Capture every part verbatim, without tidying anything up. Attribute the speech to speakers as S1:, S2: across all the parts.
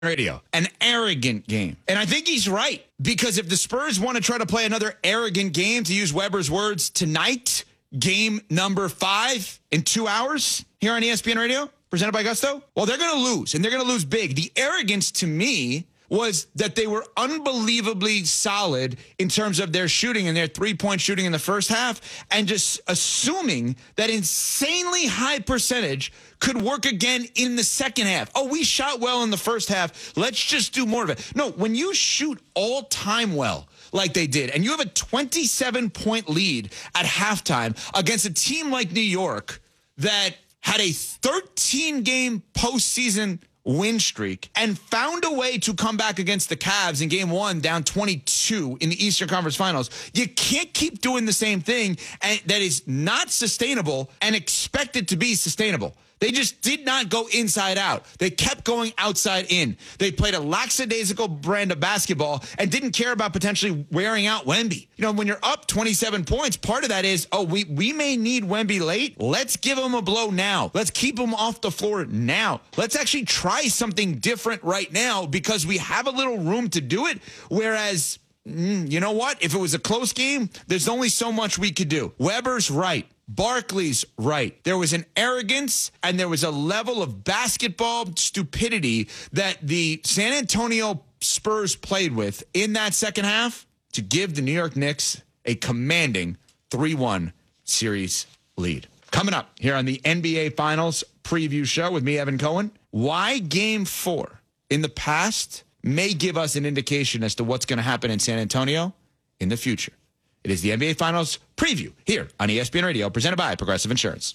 S1: Radio, an arrogant game. And I think he's right, because if the Spurs want to try to play another arrogant game, to use Weber's words, tonight, game number five in two hours here on E S P N Radio, presented by Gusto, well, they're going to lose, and they're going to lose big. The arrogance to me was that they were unbelievably solid in terms of their shooting and their three-point shooting in the first half, and just assuming that insanely high percentage could work again in the second half. Oh, we shot well in the first half. Let's just do more of it. No, when you shoot all time well, like they did, and you have a twenty-seven point lead at halftime against a team like New York that had a thirteen game postseason win streak and found a way to come back against the Cavs in game one down twenty-two in the Eastern Conference Finals. You can't keep doing the same thing and that is not sustainable and expect it to be sustainable. They just did not go inside out. They kept going outside in. They played a lackadaisical brand of basketball and didn't care about potentially wearing out Wemby. You know, when you're up twenty-seven points, part of that is, oh, we, we may need Wemby late. Let's give him a blow now. Let's keep him off the floor now. Let's actually try something different right now because we have a little room to do it. Whereas, mm, you know what? If it was a close game, there's only so much we could do. Weber's right. Barkley's right. There was an arrogance and there was a level of basketball stupidity that the San Antonio Spurs played with in that second half to give the New York Knicks a commanding three one series lead. Coming up here on the N B A Finals preview show with me, Evan Cohen, why Game four in the past may give us an indication as to what's going to happen in San Antonio in the future. It is the N B A Finals preview here on E S P N Radio, presented by Progressive Insurance.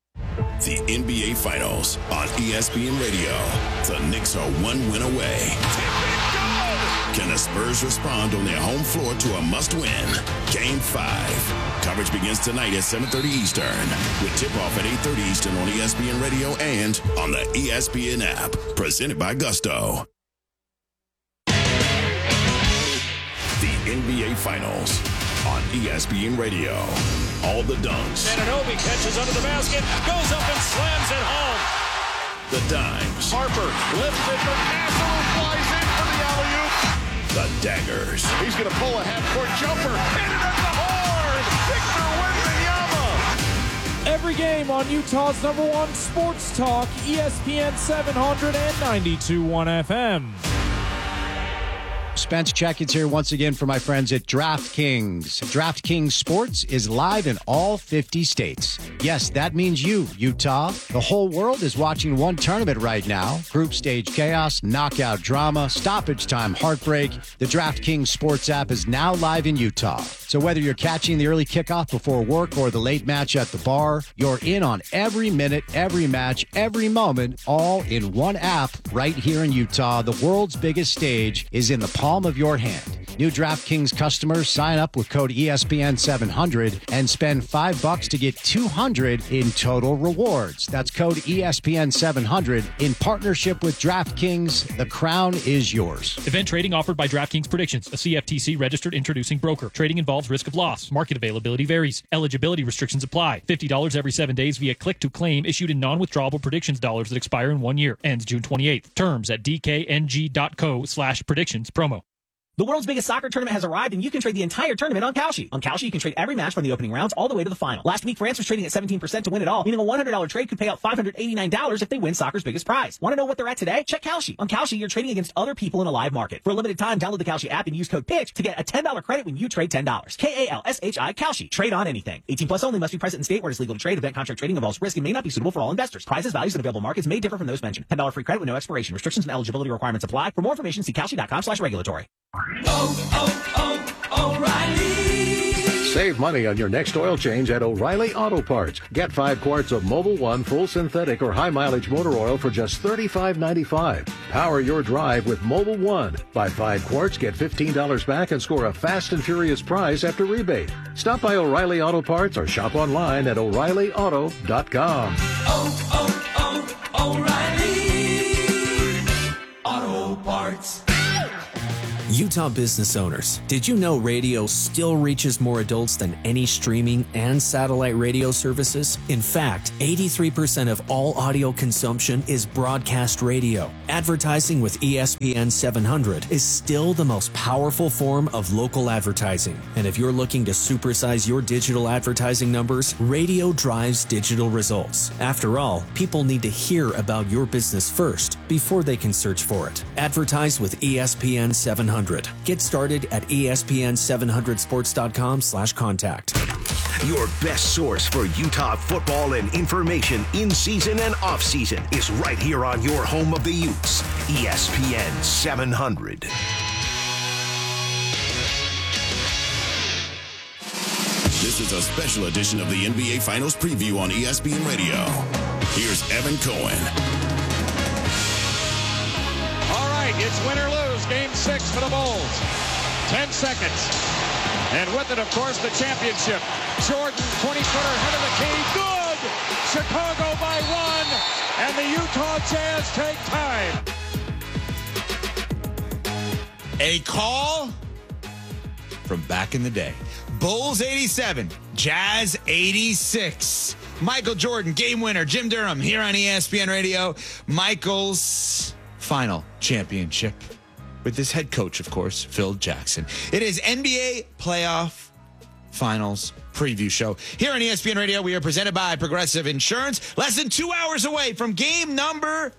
S2: The N B A Finals on E S P N Radio. The Knicks are one win away. Can the Spurs respond on their home floor to a must-win? Game five. Coverage begins tonight at seven thirty Eastern, with tip-off at eight thirty Eastern on E S P N Radio and on the E S P N app. Presented by Gusto. The N B A Finals on E S P N Radio. All the dunks.
S3: Anunoby catches under the basket, goes up and slams it home.
S2: The dimes.
S3: Harper lifts it for Castle, who flies in for the alley-oop.
S2: The daggers.
S3: He's going to pull a half-court jumper. Hit it at the horn. Victor Wembanyama.
S4: Every game on Utah's number one sports talk, E S P N seven hundred ninety-two point one F M.
S5: Spence Checkins here once again for my friends at DraftKings. DraftKings Sports is live in all fifty states. Yes, that means you, Utah. The whole world is watching one tournament right now. Group stage chaos, knockout drama, stoppage time heartbreak. The DraftKings Sports app is now live in Utah. So whether you're catching the early kickoff before work or the late match at the bar, you're in on every minute, every match, every moment, all in one app right here in Utah. The world's biggest stage is in the palm of your hand. New DraftKings customers sign up with code E S P N seven hundred and spend five bucks to get two hundred in total rewards. That's code E S P N seven hundred in partnership with DraftKings. The crown is yours.
S6: Event trading offered by DraftKings Predictions, a C F T C registered introducing broker. Trading involves risk of loss. Market availability varies. Eligibility restrictions apply. fifty dollars every seven days via click to claim issued in non-withdrawable predictions dollars that expire in one year. Ends June twenty-eighth. Terms at dkng.co slash predictions promo.
S7: The world's biggest soccer tournament has arrived, and you can trade the entire tournament on Kalshi. On Kalshi, you can trade every match from the opening rounds all the way to the final. Last week, France was trading at seventeen percent to win it all, meaning a one hundred dollars trade could pay out five hundred eighty-nine dollars if they win soccer's biggest prize. Want to know what they're at today? Check Kalshi. On Kalshi, you're trading against other people in a live market. For a limited time, download the Kalshi app and use code PITCH to get a ten dollars credit when you trade ten dollars. K A L S H I, Kalshi. Trade on anything. eighteen plus only, must be present in state where it's legal to trade. Event contract trading involves risk and may not be suitable for all investors. Prizes, values, and available markets may differ from those mentioned. ten dollars free credit with no expiration. Restrictions and eligibility requirements apply. For more information, see Kalshi.com slash regulatory.
S8: Oh, oh, oh, O'Reilly.
S9: Save money on your next oil change at O'Reilly Auto Parts. Get five quarts of Mobil one full synthetic or high mileage motor oil for just thirty-five ninety-five. Power your drive with Mobil one. Buy five quarts, get fifteen dollars back, and score a fast and furious prize after rebate. Stop by O'Reilly Auto Parts or shop online at O'Reilly Auto dot com.
S8: Oh, oh, oh, O'Reilly Auto Parts.
S10: Utah business owners, did you know radio still reaches more adults than any streaming and satellite radio services? In fact, eighty-three percent of all audio consumption is broadcast radio. Advertising with E S P N seven hundred is still the most powerful form of local advertising. And if you're looking to supersize your digital advertising numbers, radio drives digital results. After all, people need to hear about your business first before they can search for it. Advertise with E S P N seven hundred. Get started at E S P N seven hundred sports dot com slash contact.
S11: Your best source for Utah football and information in season and off season is right here on your home of the Utes, E S P N seven hundred.
S2: This is a special edition of the N B A Finals preview on E S P N Radio. Here's Evan Cohen.
S3: All right, it's win or lose. Game six for the Bulls. Ten seconds. And with it, of course, the championship. Jordan, twenty-footer, head of the key. Good! Chicago by one. And the Utah Jazz take time.
S1: A call from back in the day. Bulls eighty-seven, Jazz eighty-six. Michael Jordan, game winner. Jim Durham here on E S P N Radio. Michael's final championship with his head coach, of course, Phil Jackson. It is N B A Playoff Finals Preview Show. Here on E S P N Radio, we are presented by Progressive Insurance. Less than two hours away from game number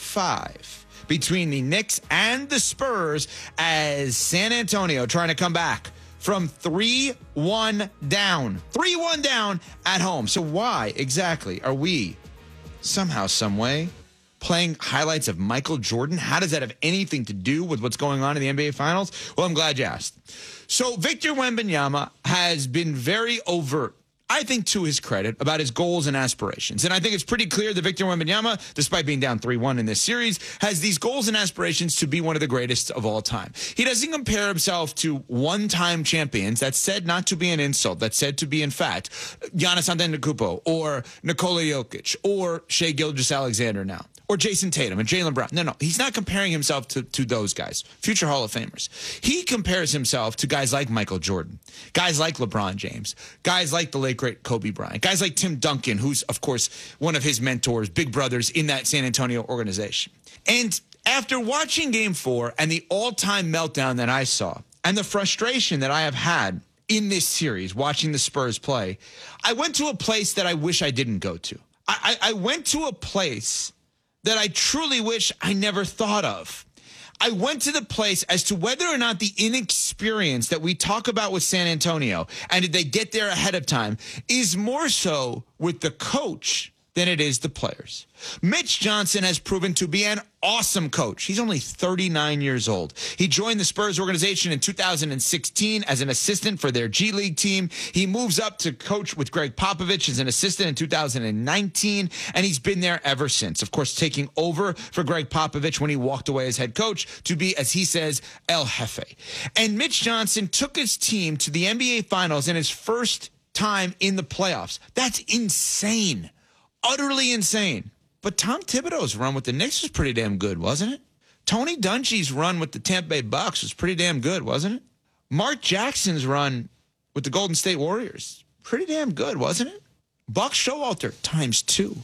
S1: five between the Knicks and the Spurs as San Antonio trying to come back from three one down. three one down at home. So why exactly are we somehow, some way playing highlights of Michael Jordan? How does that have anything to do with what's going on in the N B A Finals? Well, I'm glad you asked. So Victor Wembanyama has been very overt, I think to his credit, about his goals and aspirations. And I think it's pretty clear that Victor Wembanyama, despite being down three one in this series, has these goals and aspirations to be one of the greatest of all time. He doesn't compare himself to one-time champions. That's said not to be an insult. That's said to be, in fact, Giannis Antetokounmpo or Nikola Jokic or Shai Gilgeous-Alexander now, or Jason Tatum and Jaylen Brown. No, no, he's not comparing himself to, to those guys, future Hall of Famers. He compares himself to guys like Michael Jordan, guys like LeBron James, guys like the late, great Kobe Bryant, guys like Tim Duncan, who's, of course, one of his mentors, big brothers in that San Antonio organization. And after watching Game four and the all-time meltdown that I saw and the frustration that I have had in this series, watching the Spurs play, I went to a place that I wish I didn't go to. I, I, I went to a place that I truly wish I never thought of. I went to the place as to whether or not the inexperience that we talk about with San Antonio, and did they get there ahead of time, is more so with the coach than it is the players. Mitch Johnson has proven to be an awesome coach. He's only thirty-nine years old. He joined the Spurs organization in two thousand sixteen as an assistant for their G League team. He moves up to coach with Greg Popovich as an assistant in two thousand nineteen, and he's been there ever since. Of course, taking over for Greg Popovich when he walked away as head coach to be, as he says, El Jefe. And Mitch Johnson took his team to the N B A Finals in his first time in the playoffs. That's insane. Utterly insane. But Tom Thibodeau's run with the Knicks was pretty damn good, wasn't it? Tony Dungy's run with the Tampa Bay Bucks was pretty damn good, wasn't it? Mark Jackson's run with the Golden State Warriors, pretty damn good, wasn't it? Buck Showalter times two.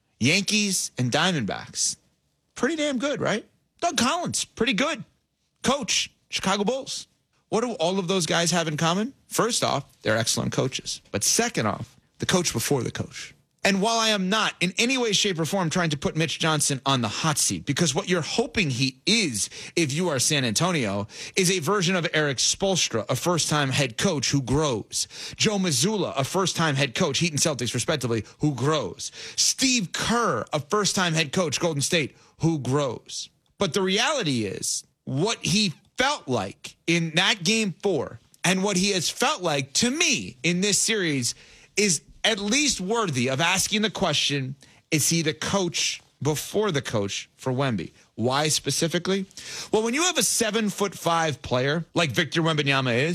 S1: Yankees and Diamondbacks, pretty damn good, right? Doug Collins, pretty good. Coach, Chicago Bulls. What do all of those guys have in common? First off, they're excellent coaches. But second off, the coach before the coach. And while I am not in any way, shape, or form trying to put Mitch Johnson on the hot seat, because what you're hoping he is, if you are San Antonio, is a version of Eric Spoelstra, a first-time head coach who grows. Joe Mazzulla, a first-time head coach, Heat and Celtics respectively, who grows. Steve Kerr, a first-time head coach, Golden State, who grows. But the reality is, what he felt like in that game four, and what he has felt like to me in this series, is at least worthy of asking the question, is he the coach before the coach for Wemby? Why specifically? Well, when you have a seven foot five player like Victor Wembanyama is,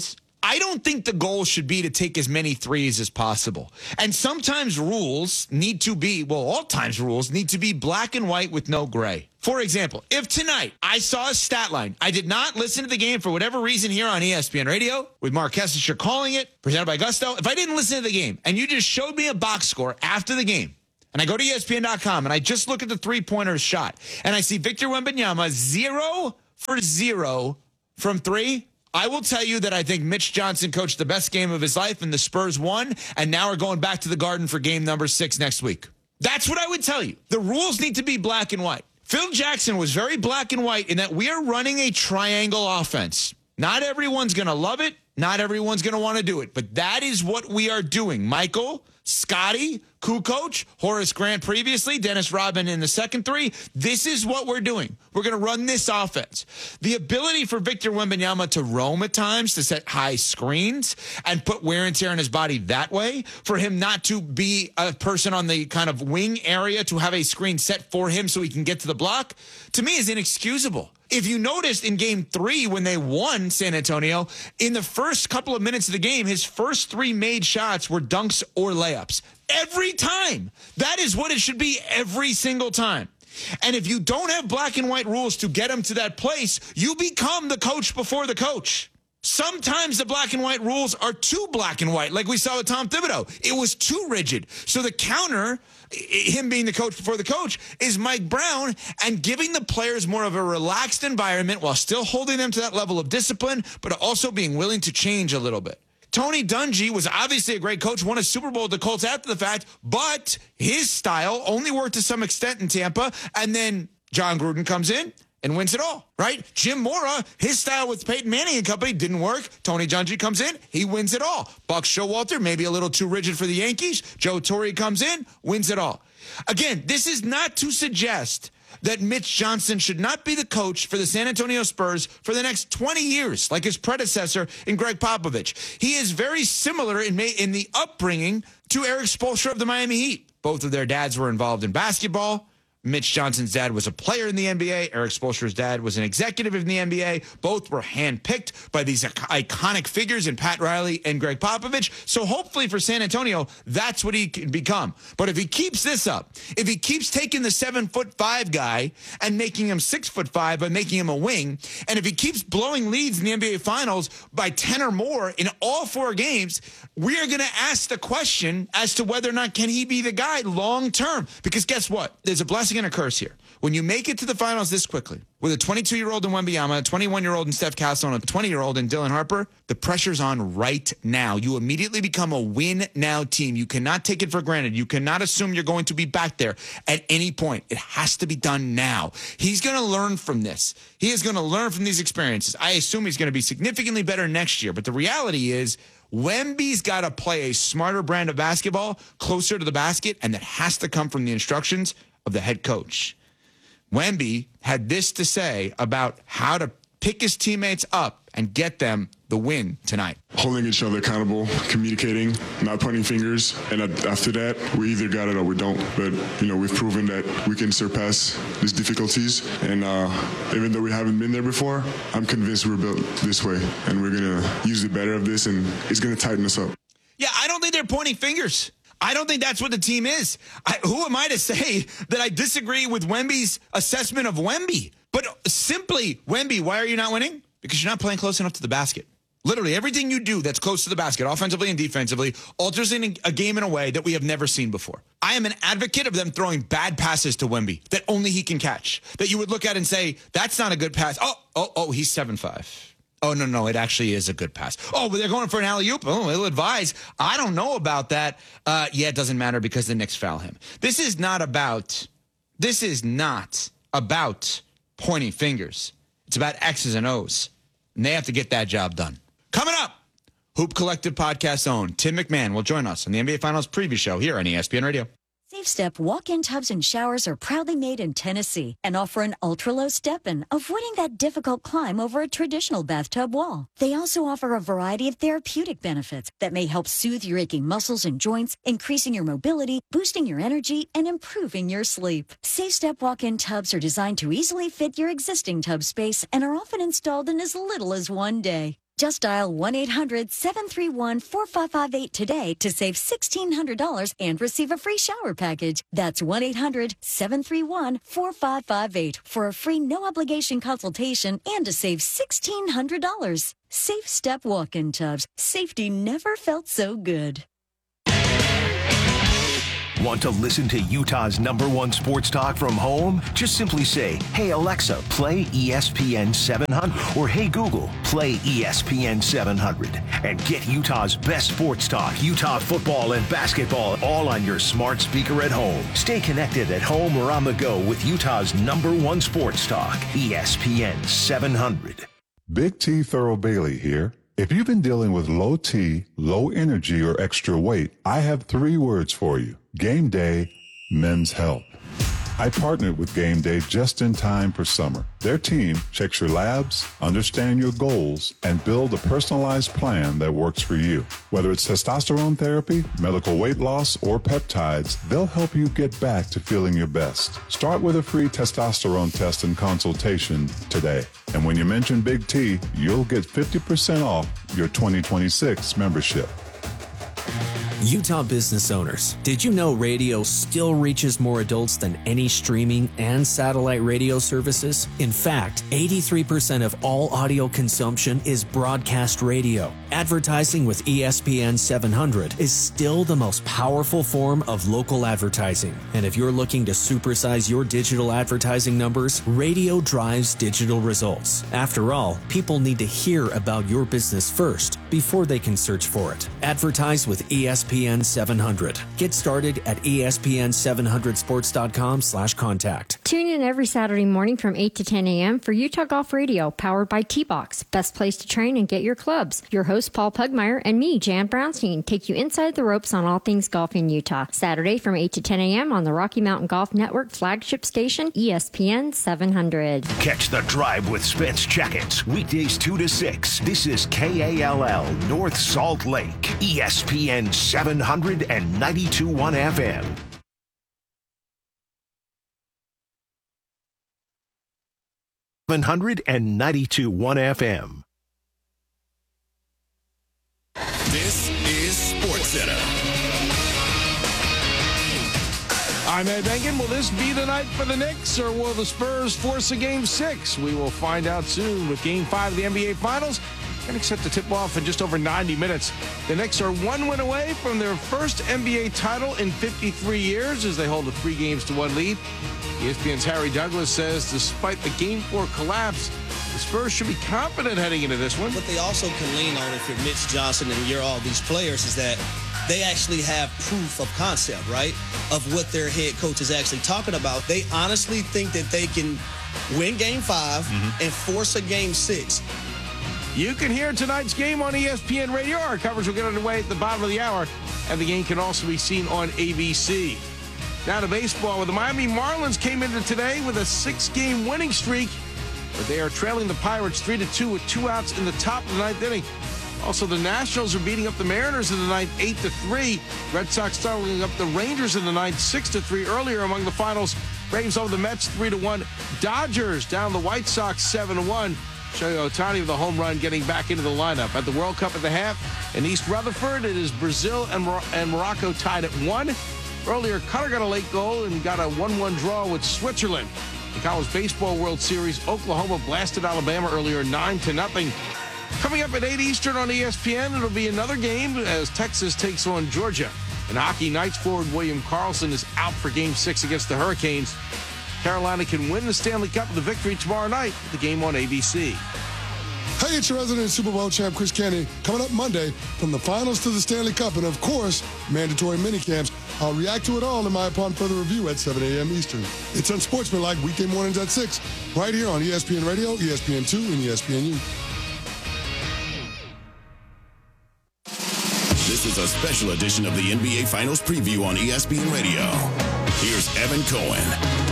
S1: I don't think the goal should be to take as many threes as possible. And sometimes rules need to be, well, all times rules need to be black and white with no gray. For example, if tonight I saw a stat line, I did not listen to the game for whatever reason here on E S P N Radio with Mark Kessinger calling it, presented by Gusto. If I didn't listen to the game and you just showed me a box score after the game, and I go to E S P N dot com and I just look at the three-pointer shot, and I see Victor Wembanyama zero for zero from three, I will tell you that I think Mitch Johnson coached the best game of his life and the Spurs won, and now are going back to the Garden for game number six next week. That's what I would tell you. The rules need to be black and white. Phil Jackson was very black and white in that we are running a triangle offense. Not everyone's going to love it. Not everyone's going to want to do it. But that is what we are doing. Michael, Scotty, Kukoc, Horace Grant previously, Dennis Rodman in the second three. This is what we're doing. We're going to run this offense. The ability for Victor Wembanyama to roam at times, to set high screens and put wear and tear on his body that way, for him not to be a person on the kind of wing area to have a screen set for him so he can get to the block, to me is inexcusable. If you noticed in game three when they won San Antonio, in the first couple of minutes of the game, his first three made shots were dunks or layups. Every time. That is what it should be every single time. And if you don't have black and white rules to get him to that place, you become the coach before the coach. Sometimes the black and white rules are too black and white, like we saw with Tom Thibodeau. It was too rigid. So the counter, him being the coach before the coach, is Mike Brown and giving the players more of a relaxed environment while still holding them to that level of discipline, but also being willing to change a little bit. Tony Dungy was obviously a great coach, won a Super Bowl with the Colts after the fact, but his style only worked to some extent in Tampa, and then John Gruden comes in and wins it all, right? Jim Mora, his style with Peyton Manning and company didn't work. Tony Dungy comes in, he wins it all. Buck Showalter, maybe a little too rigid for the Yankees. Joe Torre comes in, wins it all. Again, this is not to suggest that Mitch Johnson should not be the coach for the San Antonio Spurs for the next twenty years, like his predecessor in Greg Popovich. He is very similar in, may, in the upbringing to Eric Spoelstra of the Miami Heat. Both of their dads were involved in basketball. Mitch Johnson's dad was a player in the N B A. Eric Spoelstra's dad was an executive in the N B A. Both were handpicked by these iconic figures in Pat Riley and Greg Popovich. So hopefully for San Antonio, that's what he can become. But if he keeps this up, if he keeps taking the seven foot five guy and making him six foot five by making him a wing, and if he keeps blowing leads in the N B A Finals by ten or more in all four games, we are going to ask the question as to whether or not can he be the guy long term. Because guess what? There's a blessing and a curse here. When you make it to the finals this quickly, with a twenty-two-year-old in Wembanyama, a twenty-one-year-old in Steph Castle, and a twenty-year-old in Dylan Harper, the pressure's on right now. You immediately become a win-now team. You cannot take it for granted. You cannot assume you're going to be back there at any point. It has to be done now. He's going to learn from this. He is going to learn from these experiences. I assume he's going to be significantly better next year, but the reality is Wemby's got to play a smarter brand of basketball closer to the basket, and that has to come from the instructions of the head coach. Wemby had this to say about how to pick his teammates up and get them the win tonight.
S12: Holding each other accountable, communicating, not pointing fingers, and after that, we either got it or we don't. But, you know, we've proven that we can surpass these difficulties, and uh, even though we haven't been there before, I'm convinced we're built this way, and we're going to use the better of this, and it's going to tighten us up.
S1: Yeah, I don't think they're pointing fingers. I don't think that's what the team is. I, who am I to say that I disagree with Wemby's assessment of Wemby? But simply, Wemby, why are you not winning? Because you're not playing close enough to the basket. Literally, everything you do that's close to the basket, offensively and defensively, alters in a game in a way that we have never seen before. I am an advocate of them throwing bad passes to Wemby that only he can catch, that you would look at and say, that's not a good pass. Oh, oh, oh, he's seven five. Oh, no, no, it actually is a good pass. Oh, but they're going for an alley-oop. Oh, ill advised. I don't know about that. Uh, yeah, it doesn't matter because the Knicks foul him. This is not about, this is not about pointing fingers. It's about X's and O's. And they have to get that job done. Coming up, Hoop Collective podcast own Tim McMahon will join us on the N B A Finals preview show here on E S P N Radio.
S13: SafeStep walk-in tubs and showers are proudly made in Tennessee and offer an ultra-low step-in, avoiding that difficult climb over a traditional bathtub wall. They also offer a variety of therapeutic benefits that may help soothe your aching muscles and joints, increasing your mobility, boosting your energy, and improving your sleep. SafeStep walk-in tubs are designed to easily fit your existing tub space and are often installed in as little as one day. Just dial one eight hundred seven three one four five five eight today to save sixteen hundred dollars and receive a free shower package. That's one eight hundred seven three one four five five eight for a free no-obligation consultation and to save sixteen hundred dollars. Safe Step Walk-In Tubs. Safety never felt so good.
S11: Want to listen to Utah's number one sports talk from home? Just simply say, hey, Alexa, play E S P N seven hundred. Or hey, Google, play E S P N seven hundred. And get Utah's best sports talk, Utah football and basketball, all on your smart speaker at home. Stay connected at home or on the go with Utah's number one sports talk, E S P N seven hundred.
S14: Big T Thorough Bailey here. If you've been dealing with low T, low energy, or extra weight, I have three words for you. Game Day Men's Health. I partnered with Game Day just in time for summer. Their team checks your labs, understand your goals, and build a personalized plan that works for you. Whether it's testosterone therapy, medical weight loss, or peptides, they'll help you get back to feeling your best. Start with a free testosterone test and consultation today. And when you mention Big T, you'll get fifty percent off your twenty twenty-six membership.
S10: Utah business owners, did you know radio still reaches more adults than any streaming and satellite radio services? In fact, eighty-three percent of all audio consumption is broadcast radio. Advertising with E S P N seven hundred is still the most powerful form of local advertising. And if you're looking to supersize your digital advertising numbers, radio drives digital results. After all, people need to hear about your business first before they can search for it. Advertise with E S P N seven hundred. Get started at E S P N seven hundred sports dot com slash contact.
S15: Tune in every Saturday morning from eight to ten a.m. for Utah Golf Radio, powered by T-Box. Best place to train and get your clubs. Your host, Paul Pugmire, and me, Jan Brownstein, take you inside the ropes on all things golf in Utah. Saturday from eight to ten a.m. on the Rocky Mountain Golf Network flagship station, E S P N seven hundred.
S11: Catch the drive with Spence Check-Ins, weekdays two to six. This is K A L L North Salt Lake, E S P N seven hundred and ninety-two point one F M. seven hundred and ninety-two point one F M.
S2: This is SportsCenter.
S16: I'm Ed Benkin. Will this be the night for the Knicks, or will the Spurs force a game six? We will find out soon with game five of the N B A Finals. Getting set to tip off in just over ninety minutes. The Knicks are one win away from their first N B A title in fifty-three years as they hold a three games to one lead. E S P N's Harry Douglas says despite the game four collapse, the Spurs should be confident heading into this one.
S17: What they also can lean on if you're Mitch Johnson and you're all these players is that they actually have proof of concept, right? Of what their head coach is actually talking about. They honestly think that they can win game five mm-hmm. and force a game six.
S16: You can hear tonight's game on E S P N Radio. Our coverage will get underway at the bottom of the hour, and the game can also be seen on A B C. Now to baseball, where the Miami Marlins came into today with a six-game winning streak, but they are trailing the Pirates three to two with two outs in the top of the ninth inning. Also, the Nationals are beating up the Mariners in the ninth eight to three. Red Sox starting up the Rangers in the ninth six to three. Earlier among the finals, Braves over the Mets three to one. Dodgers down the White Sox seven to one. Shohei Ohtani with a home run getting back into the lineup. At the World Cup at the half in East Rutherford, it is Brazil and, Mor- and Morocco tied at one. Earlier, Qatar got a late goal and got a one one draw with Switzerland. The College Baseball World Series, Oklahoma blasted Alabama earlier nine to nothing. Coming up at eight Eastern on E S P N, it'll be another game as Texas takes on Georgia. In hockey, Knights forward William Karlsson is out for game six against the Hurricanes. Carolina can win the Stanley Cup with a victory tomorrow night with the game on A B C.
S18: Hey, it's your resident Super Bowl champ, Chris Kenny, coming up Monday from the finals to the Stanley Cup and, of course, mandatory minicamps. I'll react to it all in my Upon Further Review at seven a.m. Eastern. It's Unsportsmanlike weekday mornings at six, right here on E S P N Radio, E S P N two, and E S P N U.
S2: This is a special edition of the N B A Finals preview on E S P N Radio. Here's Evan Cohen.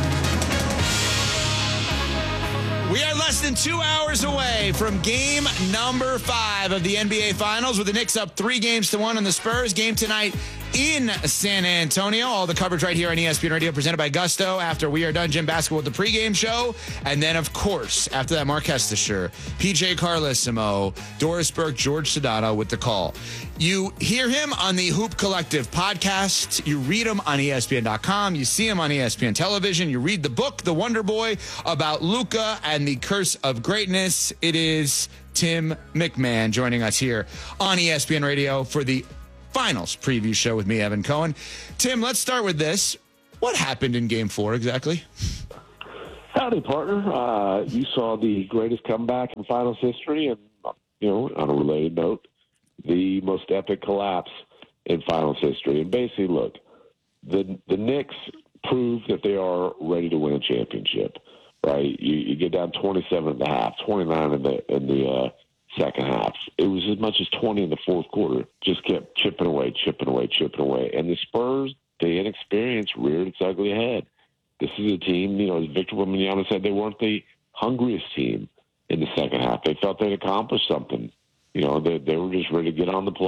S1: We are less than two hours away from game number five of the N B A Finals with the Knicks up three games to one on the Spurs. Game tonight, in San Antonio. All the coverage right here on E S P N Radio presented by Gusto. After we are done, Jim Basketball with the pregame show. And then, of course, after that, Mark Hestisher, P J Carlissimo, Doris Burke, George Sedano with the call. You hear him on the Hoop Collective podcast. You read him on E S P N dot com. You see him on E S P N television. You read the book, The Wonder Boy, about Luka and the Curse of Greatness. It is Tim McMahon joining us here on E S P N Radio for the finals preview show with me, Evan Cohen. Tim, let's start with this. What happened in game four exactly?
S19: Howdy, partner. Uh, you saw the greatest comeback in finals history, and, you know, on a related note, the most epic collapse in finals history. And basically, look, the the Knicks proved that they are ready to win a championship, right? You, you get down twenty-seven at the half, twenty-nine in the in the uh, second half. It was as much as twenty in the fourth quarter. Just kept chipping away, chipping away, chipping away. And the Spurs, the inexperience, reared its ugly head. This is a team, you know, as Victor Wembanyama said, they weren't the hungriest team in the second half. They felt they'd accomplished something. You know, they, they were just ready to get on the play.